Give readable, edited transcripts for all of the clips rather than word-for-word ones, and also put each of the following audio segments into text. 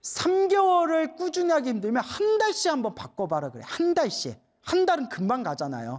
3개월을 꾸준히 하기 힘들면 한 달씩 한번 바꿔봐라 그래. 한 달씩. 한 달은 금방 가잖아요.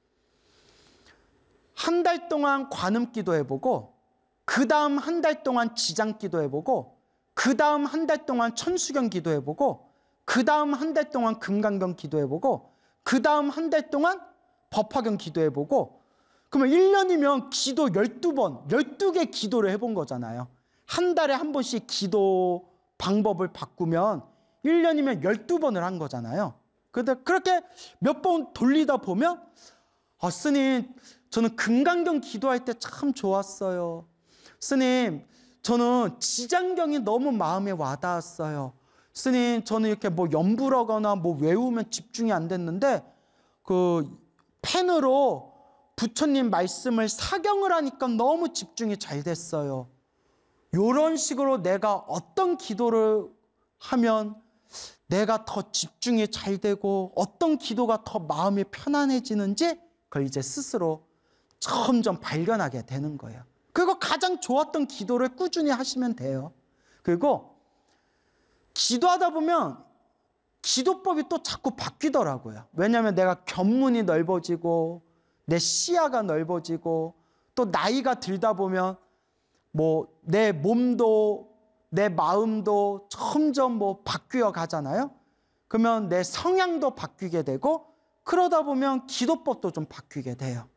한 달 동안 관음기도 해보고, 그 다음 한 달 동안 지장기도 해보고, 그 다음 한 달 동안 천수경 기도해보고, 그 다음 한 달 동안 금강경 기도해보고, 그 다음 한 달 동안 법화경 기도해보고, 그러면 1년이면 기도 12번, 12개 기도를 해본 거잖아요. 한 달에 한 번씩 기도 방법을 바꾸면 1년이면 12번을 한 거잖아요. 그런데 그렇게 몇 번 돌리다 보면, 스님, 저는 금강경 기도할 때 참 좋았어요. 스님, 저는 지장경이 너무 마음에 와닿았어요. 스님, 저는 이렇게 뭐 염불하거나 뭐 외우면 집중이 안 됐는데, 그 펜으로 부처님 말씀을 사경을 하니까 너무 집중이 잘 됐어요. 이런 식으로 내가 어떤 기도를 하면 내가 더 집중이 잘 되고 어떤 기도가 더 마음이 편안해지는지 그걸 이제 스스로 점점 발견하게 되는 거예요. 그리고 가장 좋았던 기도를 꾸준히 하시면 돼요. 그리고 기도하다 보면 기도법이 또 자꾸 바뀌더라고요. 왜냐하면 내가 견문이 넓어지고 내 시야가 넓어지고 또 나이가 들다 보면 뭐 내 몸도 내 마음도 점점 뭐 바뀌어 가잖아요. 그러면 내 성향도 바뀌게 되고 그러다 보면 기도법도 좀 바뀌게 돼요.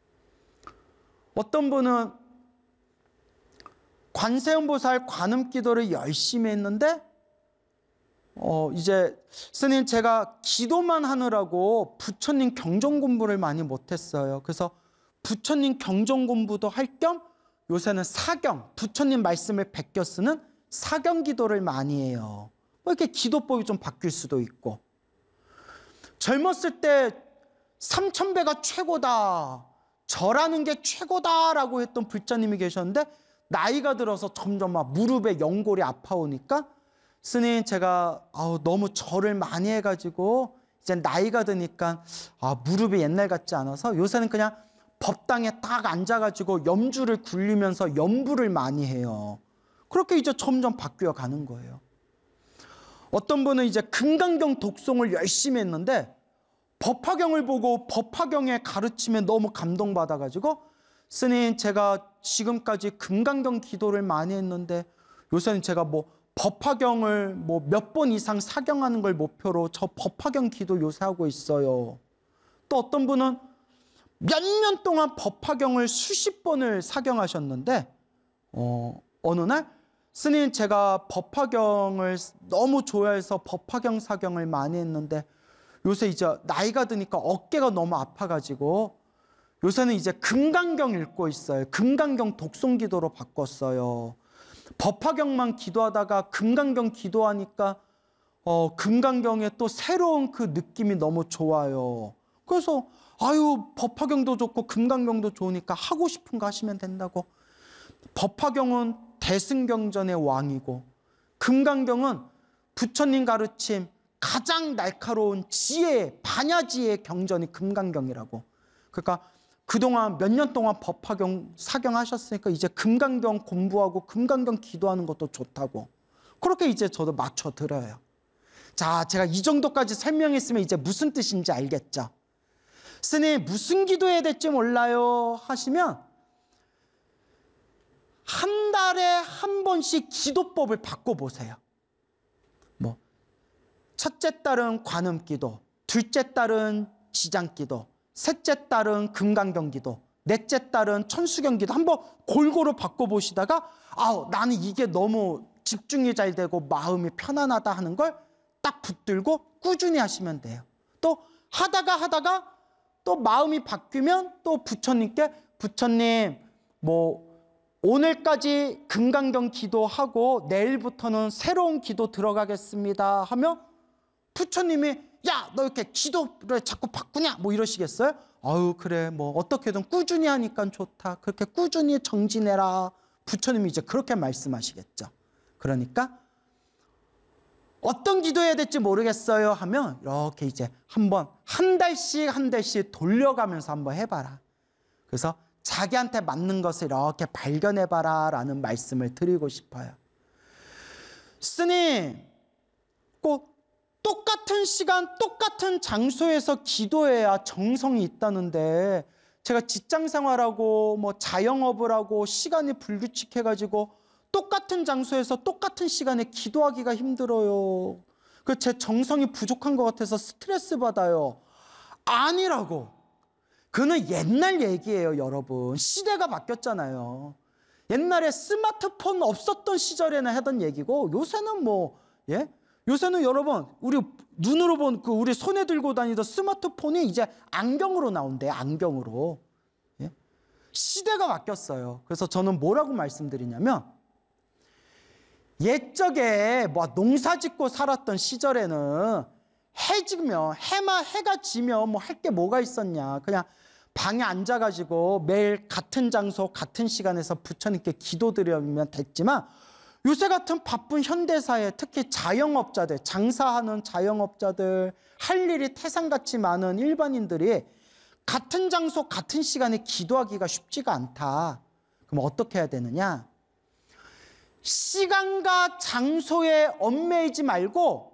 어떤 분은 관세음보살 관음기도를 열심히 했는데 이제 스님 제가 기도만 하느라고 부처님 경전 공부를 많이 못했어요. 그래서 부처님 경전 공부도 할 겸 요새는 사경, 부처님 말씀을 베껴 쓰는 사경 기도를 많이 해요. 이렇게 기도법이 좀 바뀔 수도 있고, 젊었을 때 삼천배가 최고다, 절하는 게 최고다라고 했던 불자님이 계셨는데 나이가 들어서 점점 막 무릎에 연골이 아파오니까 스님 제가 너무 절을 많이 해가지고 이제 나이가 드니까 무릎이 옛날 같지 않아서 요새는 그냥 법당에 딱 앉아가지고 염주를 굴리면서 염불을 많이 해요. 그렇게 이제 점점 바뀌어 가는 거예요. 어떤 분은 이제 금강경 독송을 열심히 했는데 법화경을 보고 법화경의 가르침에 너무 감동받아가지고 스님 제가 지금까지 금강경 기도를 많이 했는데 요새는 제가 뭐 법화경을 뭐 몇 번 이상 사경하는 걸 목표로 저 법화경 기도 요새 하고 있어요. 또 어떤 분은 몇 년 동안 법화경을 수십 번을 사경하셨는데 어느 날 스님 제가 법화경을 너무 좋아해서 법화경 사경을 많이 했는데 요새 이제 나이가 드니까 어깨가 너무 아파가지고 요새는 이제 금강경 읽고 있어요. 금강경 독송 기도로 바꿨어요. 법화경만 기도하다가 금강경 기도하니까 금강경의 또 새로운 그 느낌이 너무 좋아요. 그래서 법화경도 좋고 금강경도 좋으니까 하고 싶은 거 하시면 된다고. 법화경은 대승경전의 왕이고 금강경은 부처님 가르침 가장 날카로운 지혜, 반야지의 경전이 금강경이라고. 그러니까 그동안 몇 년 동안 법화경 사경하셨으니까 이제 금강경 공부하고 금강경 기도하는 것도 좋다고. 그렇게 이제 저도 맞춰 드려요. 자, 제가 이 정도까지 설명했으면 이제 무슨 뜻인지 알겠죠? 스님 무슨 기도해야 될지 몰라요 하시면 한 달에 한 번씩 기도법을 바꿔보세요. 뭐 첫째 달은 관음기도, 둘째 달은 지장기도, 셋째 달은 금강경기도, 넷째 달은 천수경기도 한번 골고루 바꿔보시다가 나는 이게 너무 집중이 잘 되고 마음이 편안하다 하는 걸 딱 붙들고 꾸준히 하시면 돼요. 또 하다가 또 마음이 바뀌면 또 부처님께 부처님 뭐 오늘까지 금강경 기도하고 내일부터는 새로운 기도 들어가겠습니다 하면 부처님이 야, 너 이렇게 기도를 자꾸 바꾸냐? 뭐 이러시겠어요? 그래, 뭐 어떻게든 꾸준히 하니까 좋다. 그렇게 꾸준히 정진해라. 부처님이 이제 그렇게 말씀하시겠죠. 그러니까 어떤 기도해야 될지 모르겠어요 하면 이렇게 이제 한 달씩 돌려가면서 한번 해봐라. 그래서 자기한테 맞는 것을 이렇게 발견해봐라 라는 말씀을 드리고 싶어요. 스님, 똑같은 시간, 똑같은 장소에서 기도해야 정성이 있다는데 제가 직장 생활하고 뭐 자영업을 하고 시간이 불규칙해가지고 똑같은 장소에서 똑같은 시간에 기도하기가 힘들어요. 제 정성이 부족한 것 같아서 스트레스 받아요. 아니라고. 그는 옛날 얘기예요, 여러분. 시대가 바뀌었잖아요. 옛날에 스마트폰 없었던 시절에는 하던 얘기고 요새는 요새는 여러분 우리 눈으로 본 우리 손에 들고 다니던 스마트폰이 이제 안경으로 나온대요. 안경으로. 예? 시대가 바뀌었어요. 그래서 저는 뭐라고 말씀드리냐면 옛적에 농사 짓고 살았던 시절에는 해가 지면 할 게 뭐가 있었냐. 그냥 방에 앉아가지고 매일 같은 장소 같은 시간에서 부처님께 기도드리면 됐지만 요새 같은 바쁜 현대사에 특히 자영업자들, 장사하는 자영업자들, 할 일이 태산같이 많은 일반인들이 같은 장소 같은 시간에 기도하기가 쉽지가 않다. 그럼 어떻게 해야 되느냐? 시간과 장소에 얽매이지 말고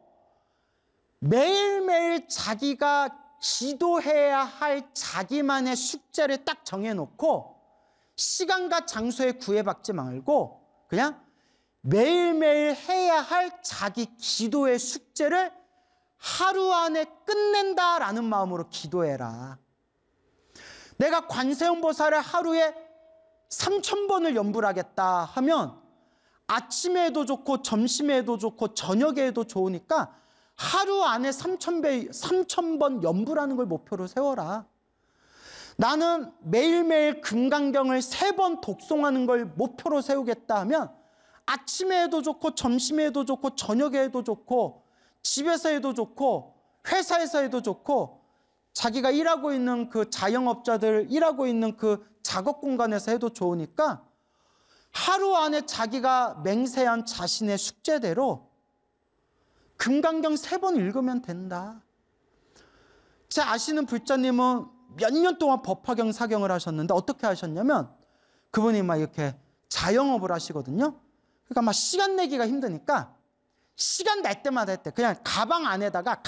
매일매일 자기가 기도해야 할 자기만의 숙제를 딱 정해놓고 시간과 장소에 구애받지 말고 그냥 매일매일 해야 할 자기 기도의 숙제를 하루 안에 끝낸다라는 마음으로 기도해라. 내가 관세음보살을 하루에 3,000번을 연불 하겠다 하면 아침에 해도 좋고 점심에 해도 좋고 저녁에 해도 좋으니까 하루 안에 3,000번 연불하는 걸 목표로 세워라. 나는 매일매일 금강경을 3번 독송하는 걸 목표로 세우겠다 하면 아침에 해도 좋고 점심에 해도 좋고 저녁에 해도 좋고 집에서 해도 좋고 회사에서 해도 좋고 자기가 일하고 있는 그 자영업자들 일하고 있는 그 작업 공간에서 해도 좋으니까 하루 안에 자기가 맹세한 자신의 숙제대로 금강경 3번 읽으면 된다. 제 아시는 불자님은 몇 년 동안 법화경 사경을 하셨는데 어떻게 하셨냐면 그분이 이렇게 자영업을 하시거든요. 그러니까 시간 내기가 힘드니까 시간 날 때마다 했대. 그냥 가방 안에다가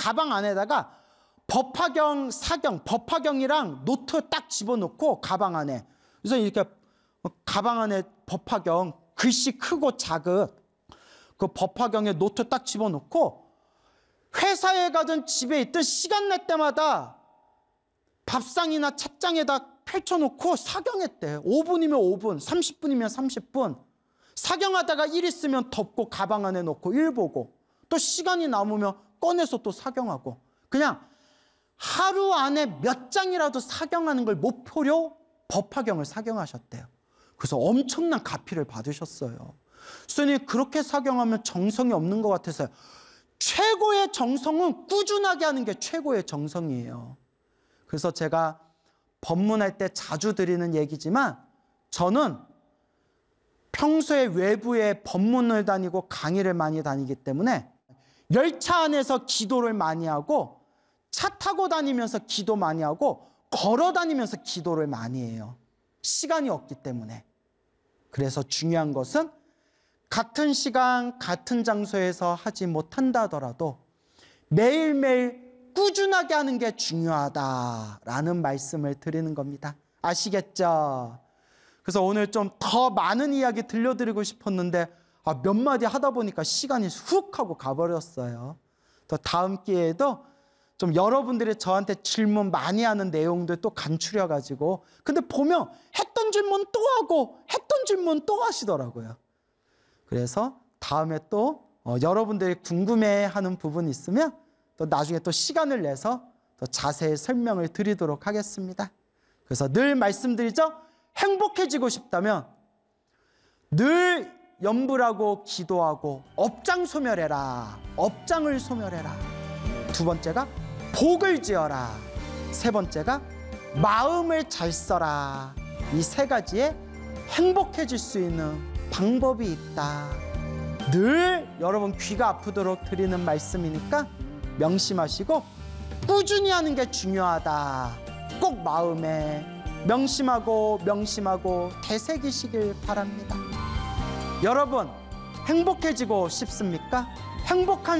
법화경 사경, 법화경이랑 노트 딱 집어넣고 가방 안에. 그래서 이렇게 가방 안에 법화경 글씨 크고 작은 그 법화경에 노트 딱 집어넣고 회사에 가든 집에 있든 시간 날 때마다 밥상이나 책장에다 펼쳐놓고 사경했대. 5분이면 5분, 30분이면 30분. 사경하다가 일 있으면 덮고 가방 안에 넣고 일 보고 또 시간이 남으면 꺼내서 또 사경하고 그냥 하루 안에 몇 장이라도 사경하는 걸 목표로 법화경을 사경하셨대요. 그래서 엄청난 가피를 받으셨어요. 스님 그렇게 사경하면 정성이 없는 것 같아서요. 최고의 정성은 꾸준하게 하는 게 최고의 정성이에요. 그래서 제가 법문할 때 자주 드리는 얘기지만 저는 평소에 외부에 법문을 다니고 강의를 많이 다니기 때문에 열차 안에서 기도를 많이 하고 차 타고 다니면서 기도 많이 하고 걸어 다니면서 기도를 많이 해요. 시간이 없기 때문에. 그래서 중요한 것은 같은 시간 같은 장소에서 하지 못한다 하더라도 매일매일 꾸준하게 하는 게 중요하다라는 말씀을 드리는 겁니다. 아시겠죠? 그래서 오늘 좀 더 많은 이야기 들려드리고 싶었는데 몇 마디 하다 보니까 시간이 훅 하고 가버렸어요. 또 다음 기회에도 좀 여러분들이 저한테 질문 많이 하는 내용들 또 간추려가지고 근데 보면 했던 질문 또 하고 했던 질문 또 하시더라고요. 그래서 다음에 또 여러분들이 궁금해하는 부분이 있으면 또 나중에 또 시간을 내서 더 자세히 설명을 드리도록 하겠습니다. 그래서 늘 말씀드리죠. 행복해지고 싶다면 늘 염불하고 기도하고 업장 소멸해라. 업장을 소멸해라. 2번째가 복을 지어라. 3번째가 마음을 잘 써라. 이 3가지에 행복해질 수 있는 방법이 있다. 늘 여러분 귀가 아프도록 드리는 말씀이니까 명심하시고 꾸준히 하는 게 중요하다. 꼭 마음에 명심하고 되새기시길 바랍니다. 여러분 행복해지고 싶습니까? 행복한